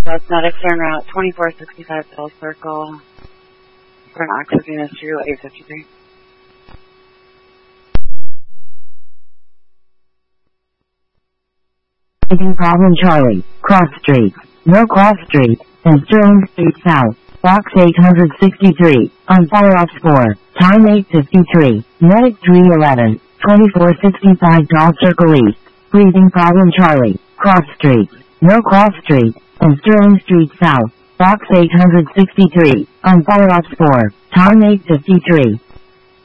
That's Medic turn route 2465 Bell Circle for an oxygen issue 853. Problem Charlie, Cross Street, No Cross Street, and Sterling Street South, Box 863, on Fire Ops 4, time 8:53, Medic 311, 2465 Bell Circle East, Breathing Problem Charlie, Cross Street, No Cross Street, and Sterling Street South, Box 863, on Fire Ops 4, time 8:53.